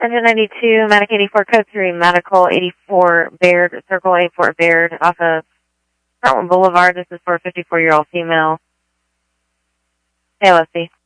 Engine 92, Medic 84, Code 3, Medical 84, Baird, Circle 84, Baird, off of Frontwood Boulevard. This is for a 54-year-old female. ALSC.